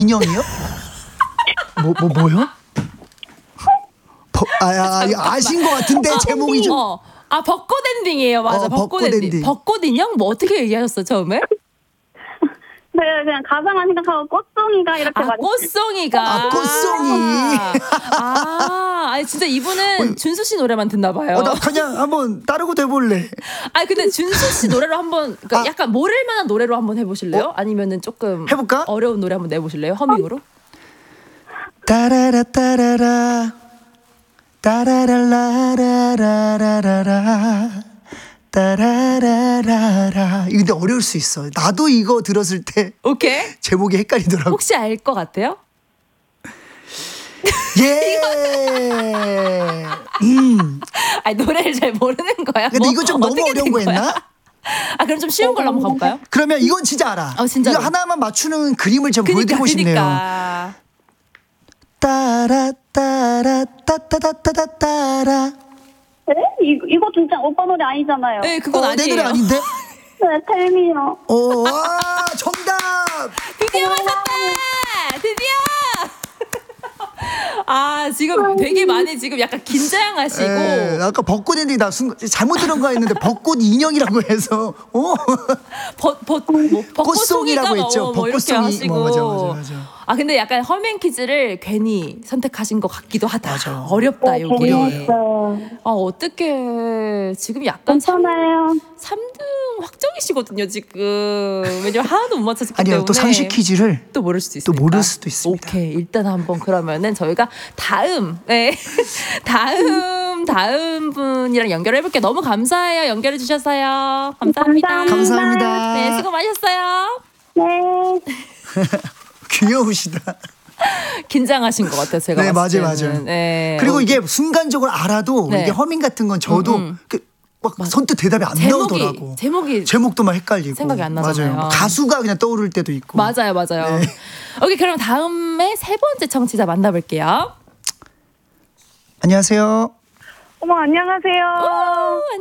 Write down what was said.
인형이요? 뭐요? 아신 것 같은데 제목이 좀. 벚꽃 엔딩이에요. 맞아. 벚꽃 엔딩. 벚꽃 인형? 뭐 어떻게 얘기하셨어 처음에? 네, 그냥 가사만 생각하고 꽃송이가 이렇게 말했어요. 꽃송이가. 꽃송이. 아니 진짜 이분은 준수 씨 노래만 듣나 봐요. 나 그냥 한번 따르고 돼볼래. 아니 근데 준수 씨 노래로 한번 그러니까 약간 모를 만한 노래로 한번 해보실래요? 아니면은 조금 해볼까? 어려운 노래 한번 내보실래요? 허밍으로? 따라라 따라라 따라라라라라라라 따라라라라. 근데 어려울 수 있어. 나도 이거 들었을 때 오케이. 제목이 헷갈리더라고. 혹시 알 것 같아요? 예. 아니 노래를 잘 모르는 거야. 근데 이거 좀 너무 어떻게 어려운 거 된 거야? 했나? 그럼 좀 쉬운 걸로 한번 가볼까요? 그러면 이건 진짜 알아. 진짜로? 이거 하나만 맞추는 그림을 좀 보여드리고 싶네요. 그니까. 따라 따라 따따따따따라. 네? 이거 진짜 오빠 노래 아니잖아요. 네, 그건 아니에요. 내 노래 아닌데? 네, 텔미요. 정답. 드디어 맞췄다. 드디어. 지금 되게 많이 지금 약간 긴장하시고. 아까 벚꽃 엔딩 나 잘못 들은 거 했는데 벚꽃 인형이라고 해서 꽃송이라고 했죠. 뭐 이렇게 벚꽃송이. 하시고. 맞아. 근데 약간 허밍 퀴즈를 괜히 선택하신 것 같기도 하다. 맞아. 어렵다 이게. 어려워요. 어떡해. 지금 약간 괜찮아요. 3등 확정이시거든요 지금. 왜냐면 하나도 못 맞췄기 때문에. 아니요, 또 상식 퀴즈를 또 모를 수도 있으니까. 또 모를 수도 있습니다. 오케이. 일단 한번 그러면은 저희가 다음 분이랑 연결해 볼게요. 너무 감사해요. 연결해 주셔서요. 감사합니다. 감사합니다. 네, 수고 많으셨어요. 네. 귀여우시다. 긴장하신 것 같아요. 제가 네, 봤을 맞아요. 때는. 네. 그리고 이게 순간적으로 알아도 네. 이게 허밍 같은 건 저도 막 선뜻 대답이 안 나오더라고. 제목도 막 헷갈리고. 생각이 안 나잖아요. 맞아요. 가수가 그냥 떠오를 때도 있고. 맞아요. 네. 오케이, 그럼 다음에 세 번째 청취자 만나볼게요. 안녕하세요. 어머, 안녕하세요.